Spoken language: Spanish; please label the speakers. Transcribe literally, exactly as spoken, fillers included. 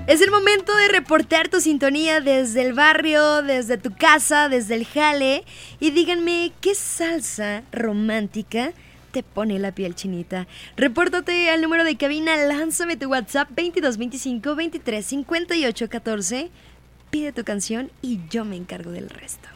Speaker 1: Es el momento de reportar tu sintonía desde el barrio, desde tu casa, desde el jale. Y díganme, ¿qué salsa romántica te pone la piel chinita? Repórtate al número de cabina, lánzame tu WhatsApp veintidós veinticinco veintitrés cincuenta y ocho catorce. Pide tu canción y yo me encargo del resto.